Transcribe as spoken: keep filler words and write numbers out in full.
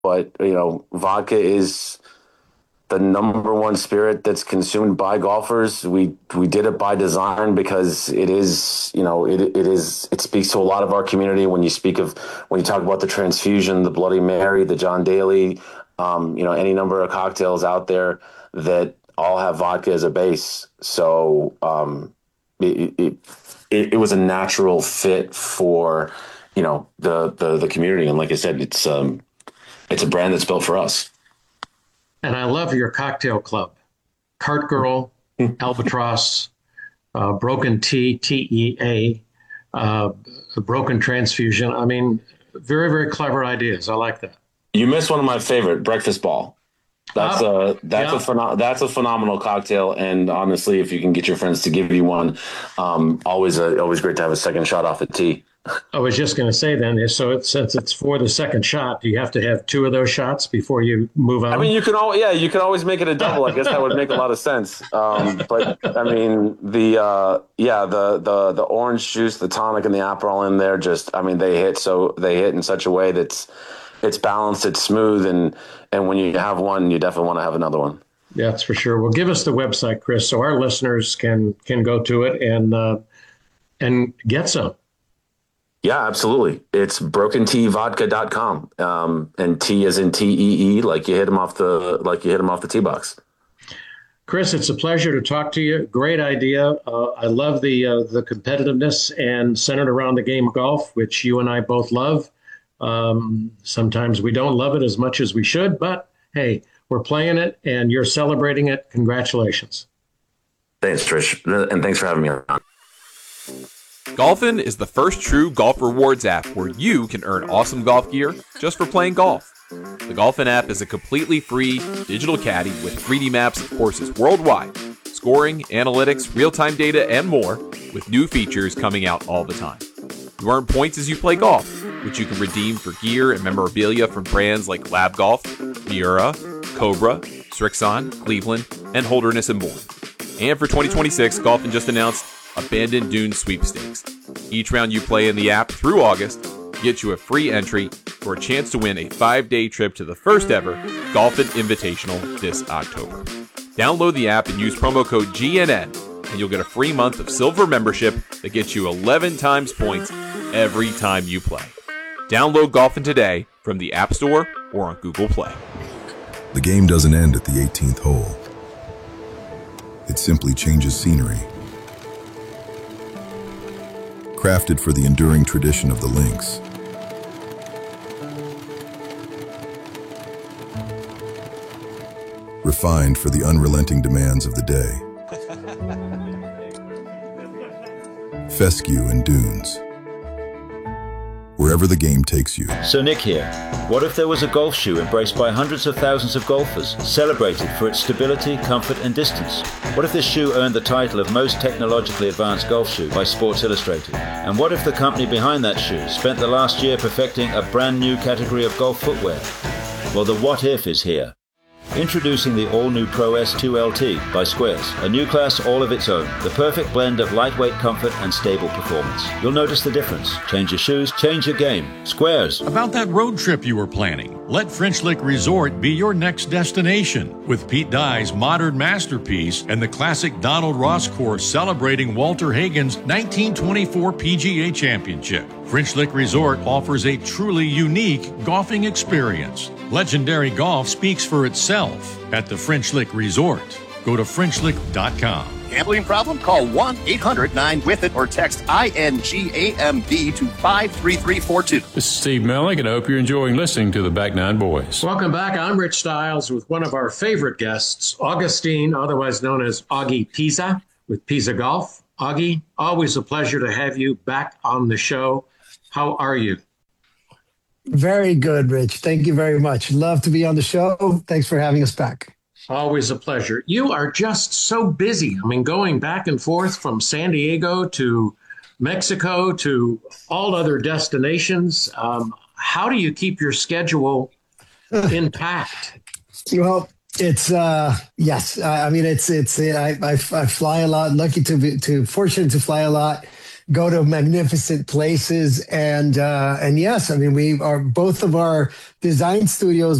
but you know, vodka is the number one spirit that's consumed by golfers. We we did it by design because it is, you know, it it is it speaks to a lot of our community. When you speak of when you talk about the transfusion, the Bloody Mary, the John Daly, um, you know, any number of cocktails out there that all have vodka as a base. So um, it, it it it was a natural fit for, you know, the the the community. And like I said, it's um it's a brand that's built for us. And I love your cocktail club, Cart Girl, Albatross, uh, Broken Tea, T E A, uh, Broken Transfusion. I mean, very, very clever ideas. I like that. You missed one of my favorite, Breakfast Ball. That's Ah, a that's yeah. a pheno- that's a phenomenal cocktail. And honestly, if you can get your friends to give you one, um, always a, always great to have a second shot off the tee. I was just going to say then, so it, since it's for the second shot, do you have to have two of those shots before you move on? I mean, you can all yeah, you can always make it a double. I guess that would make a lot of sense. Um, but I mean, the uh, yeah, the the the orange juice, the tonic, and the Aperol in there, just I mean, they hit so they hit in such a way that's it's balanced, it's smooth, and and when you have one, you definitely want to have another one. Yeah, that's for sure. Well, give us the website, Chris, so our listeners can can go to it and uh, and get some. Yeah, absolutely. It's broken tea vodka dot com. Um, and tea as in T E E, like you hit them off the like you hit them off the tee box. Chris, it's a pleasure to talk to you. Great idea. Uh, I love the uh, the competitiveness and centered around the game of golf, which you and I both love. Um, sometimes we don't love it as much as we should, but hey, we're playing it and you're celebrating it. Congratulations. Thanks, Trish. And thanks for having me on. Golfin is the first true golf rewards app where you can earn awesome golf gear just for playing golf. The Golfin app is a completely free digital caddy with three D maps of courses worldwide, scoring, analytics, real-time data, and more, with new features coming out all the time. You earn points as you play golf, which you can redeem for gear and memorabilia from brands like Lab Golf, Miura, Cobra, Strixon, Cleveland, and Holderness and more. And for twenty twenty-six, Golfin just announced Abandoned Dunes Sweepstakes. Each round you play in the app through August gets you a free entry for a chance to win a five-day trip to the first ever Golfin Invitational this October. Download the app and use promo code G N N, and you'll get a free month of silver membership that gets you eleven times points every time you play. Download Golfin today from the App Store or on Google Play. The game doesn't end at the eighteenth hole. It simply changes scenery. Crafted for the enduring tradition of the links. Refined for the unrelenting demands of the day. Fescue and dunes. Wherever the game takes you. So Nick here. What if there was a golf shoe embraced by hundreds of thousands of golfers, celebrated for its stability, comfort, and distance? What if this shoe earned the title of most technologically advanced golf shoe by Sports Illustrated? And what if the company behind that shoe spent the last year perfecting a brand new category of golf footwear? Well, the what if is here. Introducing the all-new Pro S two L T by Squares, a new class all of its own, the perfect blend of lightweight comfort and stable performance. You'll notice the difference. Change your shoes, change your game. Squares. About that road trip you were planning, let French Lick Resort be your next destination. With Pete Dye's modern masterpiece and the classic Donald Ross course celebrating Walter Hagen's nineteen twenty-four P G A Championship. French Lick Resort offers a truly unique golfing experience. Legendary golf speaks for itself at the French Lick Resort. Go to French Lick dot com. Gambling problem? Call one eight hundred nine with it or text I N G A M B to five three three four two. This is Steve Melnick, and I hope you're enjoying listening to the Back Nine Boys. Welcome back. I'm Rich Stiles with one of our favorite guests, Augustine, otherwise known as Augie Pisa with Pisa Golf. Augie, always a pleasure to have you back on the show. How are you? Very good, Rich. Thank you very much. Love to be on the show. Thanks for having us back. Always a pleasure. You are just so busy. I mean, going back and forth from San Diego to Mexico to all other destinations. Um, how do you keep your schedule intact? Well, it's uh, yes. I, I mean, it's it's I, I I fly a lot. Lucky to be to fortunate to fly a lot. go to magnificent places. And uh, and yes, I mean, we are both of our design studios